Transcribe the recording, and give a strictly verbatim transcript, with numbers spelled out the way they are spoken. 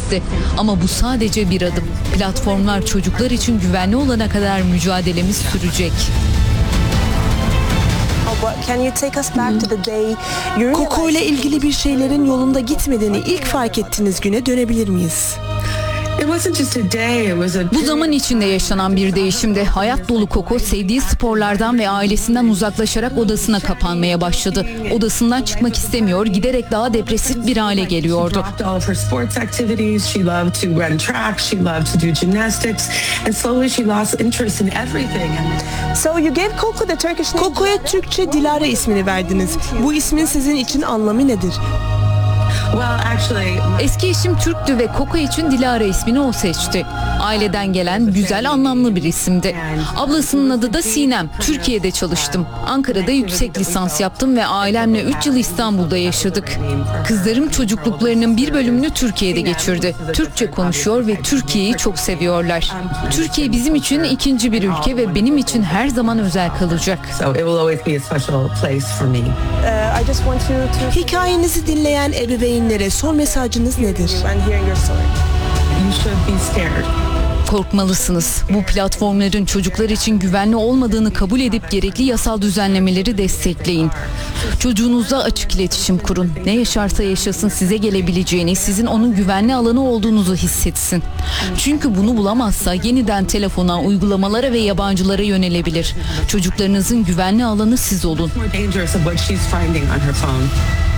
etti. Ama bu sadece bir adım. Platformlar çocuklar için güvenli olana kadar mücadelemiz sürecek. Coco ile ilgili bir şeylerin yolunda gitmediğini ilk fark ettiğiniz güne dönebilir miyiz? Bu zaman içinde yaşanan bir değişimdi. Hayat dolu Coco sevdiği sporlardan ve ailesinden uzaklaşarak odasına kapanmaya başladı. Odasından çıkmak istemiyor, giderek daha depresif bir hale geliyordu. Coco'ya Türkçe Dilara ismini verdiniz. Bu ismin sizin için anlamı nedir? Eski eşim Türktü ve Coco için Dilara ismini o seçti. Aileden gelen güzel, anlamlı bir isimdi. Ablasının adı da Sinem. Türkiye'de çalıştım. Ankara'da yüksek lisans yaptım ve ailemle üç yıl İstanbul'da yaşadık. Kızlarım çocukluklarının bir bölümünü Türkiye'de geçirdi. Türkçe konuşuyor ve Türkiye'yi çok seviyorlar. Türkiye bizim için ikinci bir ülke ve benim için her zaman özel kalacak. Hikayenizi dinleyen ebeveynlere son mesajınız nedir? Korkmalısınız. Bu platformların çocuklar için güvenli olmadığını kabul edip gerekli yasal düzenlemeleri destekleyin. Çocuğunuzla açık iletişim kurun. Ne yaşarsa yaşasın size gelebileceğini, sizin onun güvenli alanı olduğunuzu hissetsin. Çünkü bunu bulamazsa yeniden telefona, uygulamalara ve yabancılara yönelebilir. Çocuklarınızın güvenli alanı siz olun.